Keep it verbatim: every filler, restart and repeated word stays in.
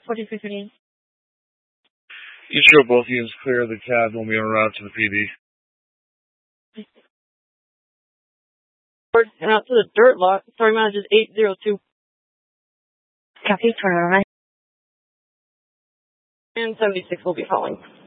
forty-three fifteen. You show both units clear of the cab when we en route to the P D. And out to the dirt lot. Sorry, mileage is eight zero two. Copy, turn around. And seventy-six will be following.